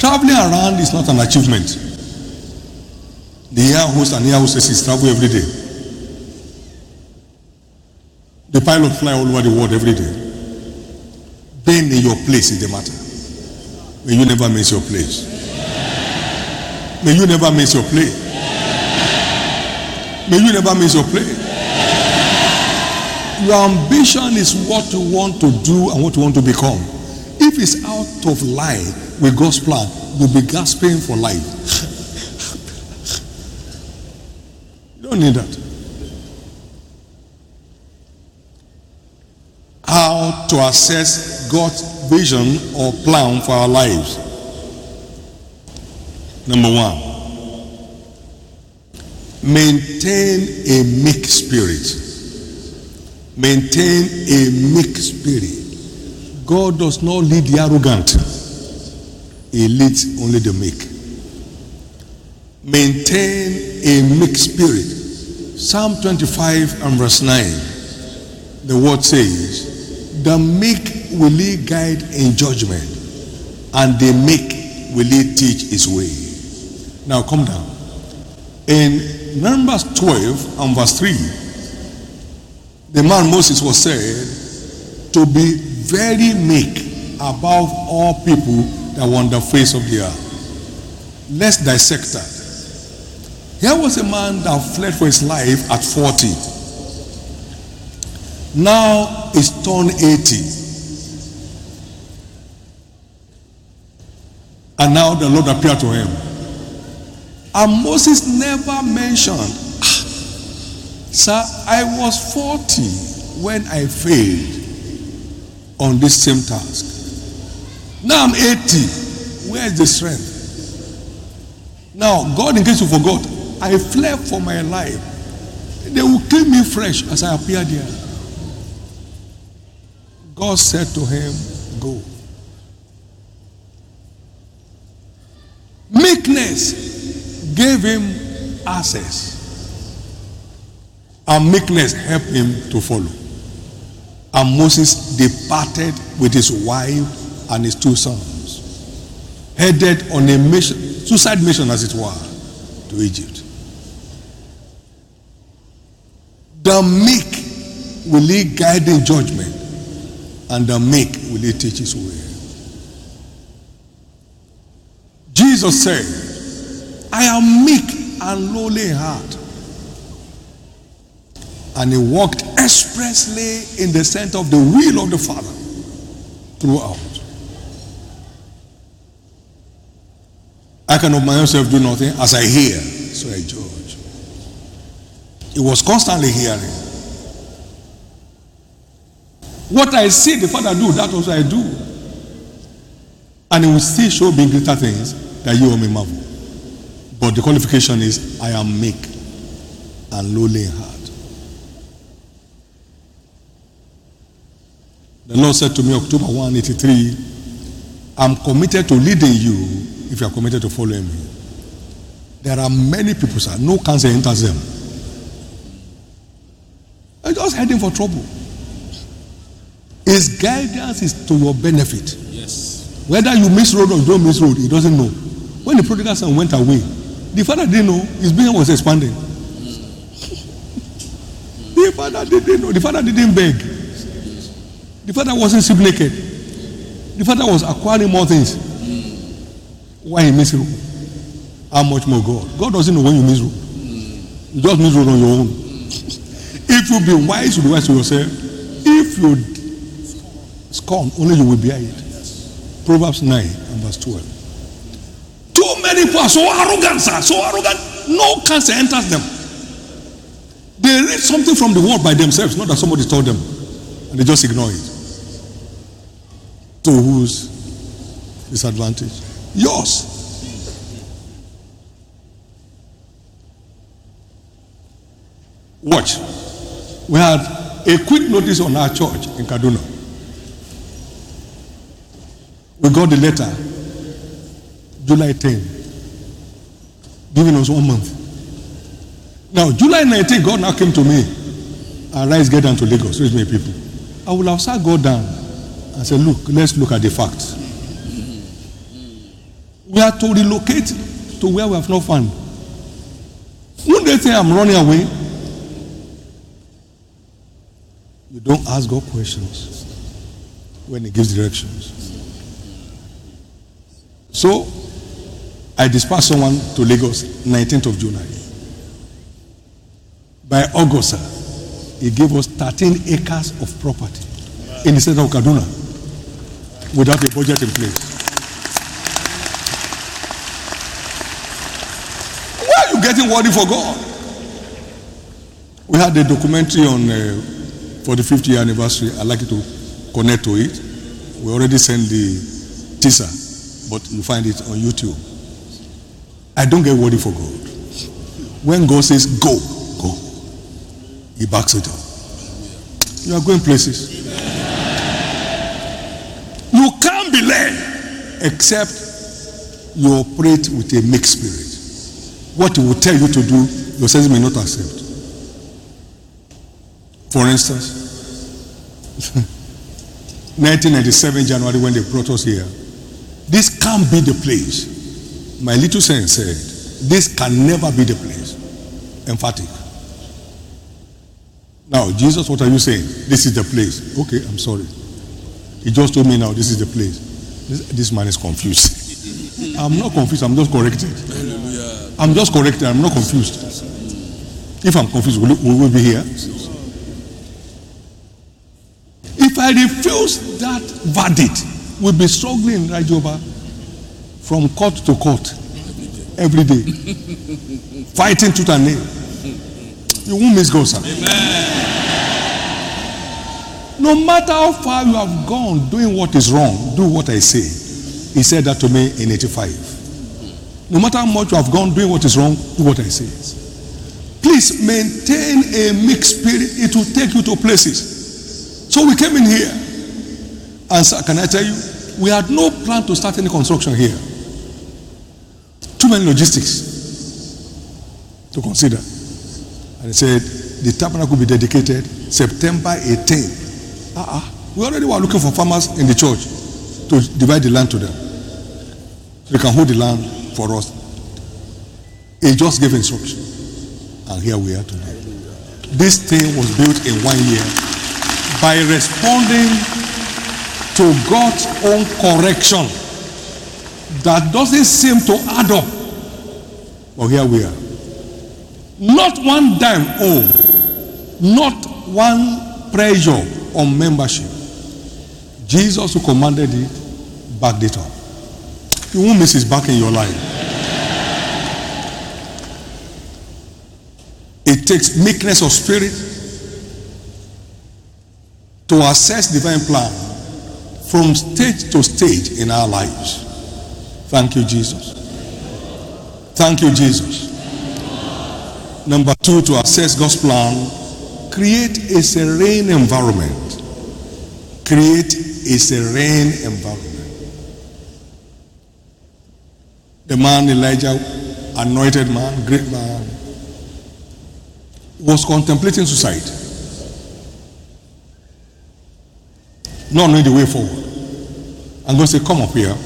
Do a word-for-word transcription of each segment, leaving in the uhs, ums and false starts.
Traveling around is not an achievement. The air host and air hostesses travel every day. The pilot fly all over the world every day. Being in your place is the matter. May you never miss your place. May you never miss your place. May you never miss your place. Your ambition is what you want to do and what you want to become. If it's out of line with God's plan, you'll be gasping for life. You don't need that. How to assess God's vision or plan for our lives. Number one, maintain a meek spirit. Maintain a meek spirit. God does not lead the arrogant. He leads only the meek. Maintain a meek spirit. Psalm twenty-five and verse nine. The word says, the meek will he guide in judgment, and the meek will he teach his way. Now come down. In Numbers twelve and verse three, the man Moses was said to be very meek above all people that were on the face of the earth. Let's dissect that. Here was a man that fled for his life at forty. Now he's turned eighty. And now the Lord appeared to him. And Moses never mentioned, ah, sir, I was forty when I failed on this same task. Now I'm eighty. Where is the strength? Now, God, in case you forgot, I fled for my life. They will kill me fresh as I appear there. God said to him, go. Meekness gave him access. And meekness helped him to follow. And Moses departed with his wife and his two sons, headed on a mission, suicide mission as it were, to Egypt. The meek will he guide in judgment, and the meek will he teach his way. Jesus said, I am meek and lowly in heart. And he walked expressly in the center of the will of the Father throughout. I can of myself do nothing. As I hear, so I judge. He was constantly hearing. What I see the Father do, that also I do. And he will still show me greater things that you may marvel. But the qualification is, I am meek and lowly in heart. The Lord said to me, October first, eighty-three, I'm committed to leading you if you are committed to following me. There are many people, sir, no cancer enters them. They're just heading for trouble. His guidance is to your benefit. Yes. Whether you miss road or you don't miss road, he doesn't know. When the prodigal son went away, the father didn't know his business was expanding. The father didn't know. The father didn't beg. The father wasn't sleep naked. The father was acquiring more things. Why he miss road? How much more God? God doesn't know when you miss road. You just miss road on your own. If you be wise, you be wise to yourself. If you scorn, only you will bear it. Proverbs nine and verse twelve. Too many people are so arrogant, sir, so arrogant. No cancer enters them. They read something from the word by themselves, not that somebody told them, and they just ignore it. To whose disadvantage? Yours. Watch. We had a quick notice on our church in Kaduna. We got the letter July tenth, giving us one month. Now, July nineteenth, God now came to me. Arise, get down to Lagos. Raise me people. I will have sat God down and said, look, let's look at the facts. We are to relocate to where we have no fund. Wouldn't they say I'm running away? You don't ask God questions when He gives directions. So, I dispatched someone to Lagos nineteenth of July. By August, sir, he gave us thirteen acres of property in the center of Kaduna without a budget in place. Why are you getting worried for God? We had a documentary on uh, for the fiftieth year anniversary. I'd like you to connect to it. We already sent the teaser, but you find it on YouTube. I don't get worried for God. When God says go, go, He backs it up. You are going places. You can't be led except you operate with a mixed spirit. What He will tell you to do, your senses may not accept. For instance, nineteen ninety-seven January, when they brought us here, this can't be the place. My little sense said, this can never be the place. Emphatic. Now, Jesus, what are you saying? This is the place. Okay, I'm sorry. He just told me now this is the place. This, this man is confused. I'm not confused, I'm just corrected. I'm just corrected, I'm not confused. If I'm confused, will, will we be here? If I refuse that verdict, we'll be struggling right over from court to court every day, fighting tooth and nail. You won't miss God, sir. Amen. No matter how far you have gone doing what is wrong, do what I say. He said that to me in eighty-five. No matter how much you have gone doing what is wrong, do what I say. Please maintain a mixed spirit. It will take you to places. So we came in here, and sir, can I tell you, we had no plan to start any construction here. Too many logistics to consider. And he said, the tabernacle will be dedicated September eighteenth. Uh-uh. We already were looking for farmers in the church to divide the land to them. So they can hold the land for us. He just gave instruction. And here we are today. This thing was built in one year by responding to God's own correction that doesn't seem to add up. But here we are. Not one dime owed, not one pressure on membership. Jesus, who commanded it, backed it up. You won't miss His back in your life. It takes meekness of spirit to assess divine plan from stage to stage in our lives. Thank you, Jesus. Thank you, Jesus. Number two, to assess God's plan, create a serene environment. Create a serene environment. The man Elijah, anointed man, great man, was contemplating suicide, not knowing the way forward. And God said, come up here,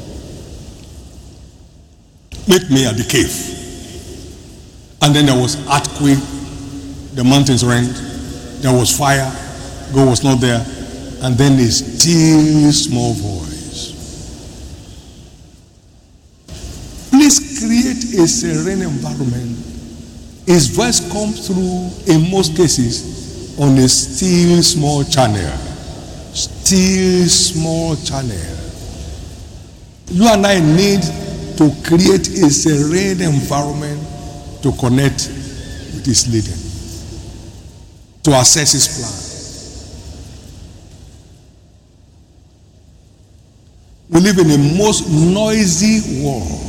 meet me at the cave. And then there was earthquake, the mountains rent, there was fire, God was not there, and then a still small voice. Please create a serene environment. His voice comes through, in most cases, on a still small channel. Still small channel. You and I need to create a serene environment to connect with His leading, to assess His plan. We live in a most noisy world.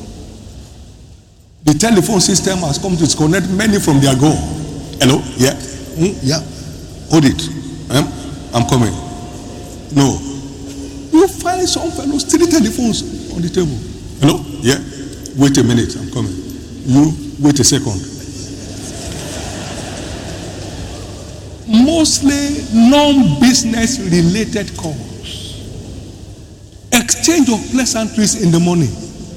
The telephone system has come to disconnect many from their goal. Hello? Yeah? Mm, yeah. Hold it. Um, I'm coming. No. You find some fellows, three telephones on the table. Hello? Yeah? Wait a minute. I'm coming. You, wait a second. Mostly non-business related calls. Exchange of pleasantries in the morning.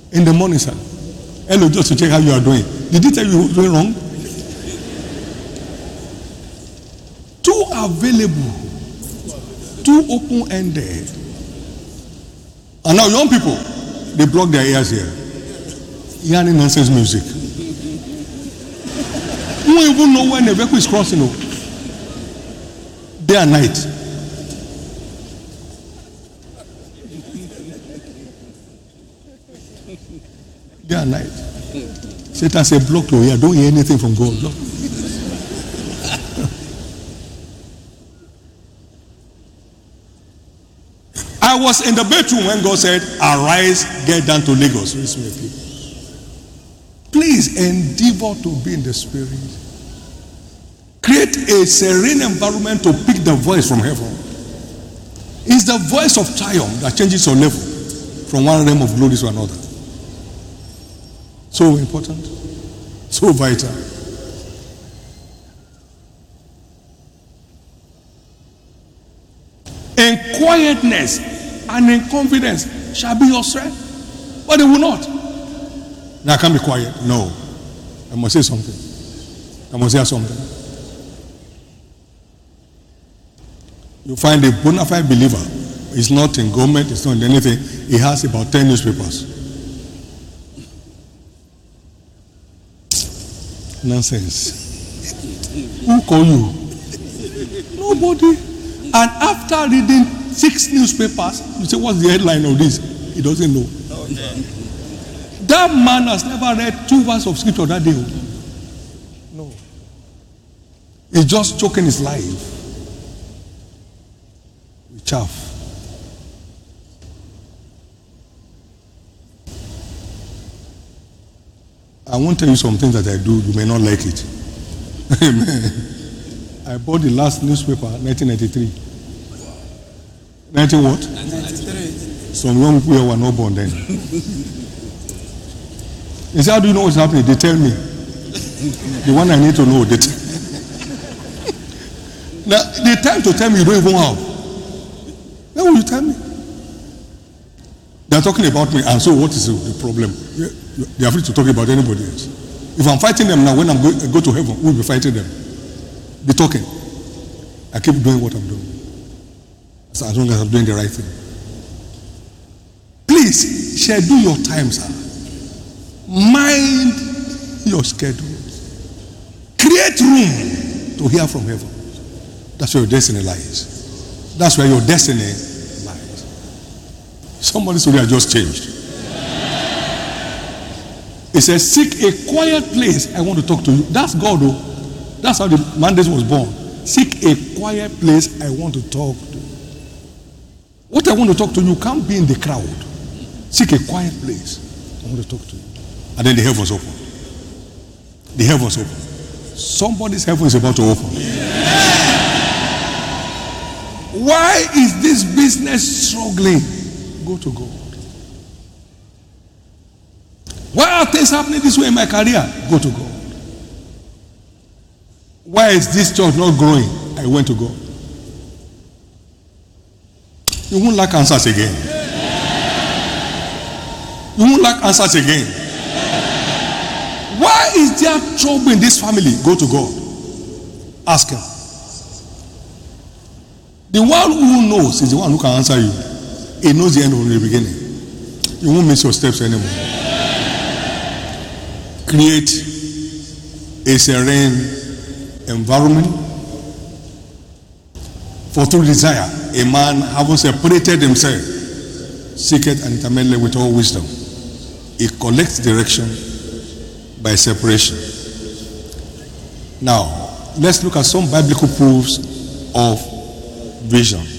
In the morning, sir. Hello, just to check how you are doing. Did he tell you you were doing wrong? Too available. Too open-ended. And now young people, they block their ears here. Hearing nonsense music. You don't even know when the vehicle is crossing. Day and night. Day and night. Satan said, block to here. Don't hear anything from God. Block. I was in the bedroom when God said, arise, get down to Lagos. Please endeavor to be in the spirit. Create a serene environment to pick the voice from heaven. It's the voice of triumph that changes your level from one realm of glory to another. So important, so vital. In quietness and in confidence shall be your strength. But they will not. Now I can't be quiet. No. I must say something. I must hear something. You find a bona fide believer. It's not in government, it's not in anything. He has about ten newspapers. Nonsense. Who call you? Nobody. And after reading six newspapers, you say, what's the headline of this? He doesn't know. Okay. That man has never read two verses of scripture that day. No. He's just choking his life with chaff. I won't tell you some things that I do, you may not like it. Amen. I bought the last newspaper, nineteen ninety-three. nineteen what? nineteen ninety-three. Some young people were not born then. They say, how do you know what's happening? They tell me. The one I need to know. They t- now, the time to tell me you don't even have. When will you tell me? They're talking about me, and so what is the problem? They are free to talk about anybody else. If I'm fighting them now, when I'm go, I go to heaven, we'll be fighting them. Be talking. I keep doing what I'm doing. So as long as I'm doing the right thing. Please, schedule your time, sir. Mind your schedule. Create room to hear from heaven. That's where your destiny lies. That's where your destiny lies. Somebody's story has just changed. It says, seek a quiet place. I want to talk to you. That's God, though. That's how the mandate was born. Seek a quiet place. I want to talk to you. What I want to talk to you can't be in the crowd. Seek a quiet place. I want to talk to you. And then the heavens open. The heavens open. Somebody's heaven is about to open. Why is this business struggling? Go to God. Why are things happening this way in my career? Go to God. Why is this church not growing? I went to God. You won't lack answers again. You won't lack answers again. Why is there trouble in this family? Go to God. Ask him. The one who knows is the one who can answer you. He knows the end from the beginning. You won't miss your steps anymore. Create a serene environment. For through desire, a man having separated himself, seeketh and intermeddleth with all wisdom. He collects direction by separation. Now, let's look at some biblical proofs of vision.